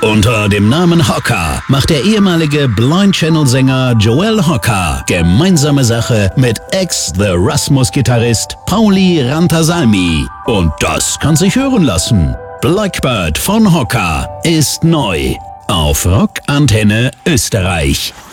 Unter dem Namen Hocker macht der ehemalige Blind Channel-Sänger Joel Hocker gemeinsame Sache mit Ex-The Rasmus-Gitarrist Pauli Rantasalmi. Und das kann sich hören lassen. Blackbird von Hocker ist neu auf Rock Antenne Österreich.